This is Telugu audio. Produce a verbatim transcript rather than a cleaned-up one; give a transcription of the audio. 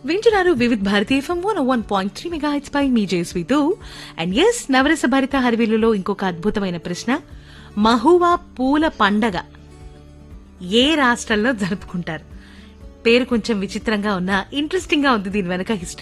వింటున్నారు Vividh Bharati FM one one point three mega H pi me జయస్వితో. And yes, నవరస భరిత హరివిల్లులో ఇంకొక అద్భుతమైన ప్రశ్న. మహువా పూల పండగ ఏ రాష్ట్రంలో జరుపుకుంటారు? పేరు కొంచెం విచిత్రంగా ఉన్నా ఇంట్రెస్టింగ్ గా ఉంది దీని వెనక హిస్టరీ.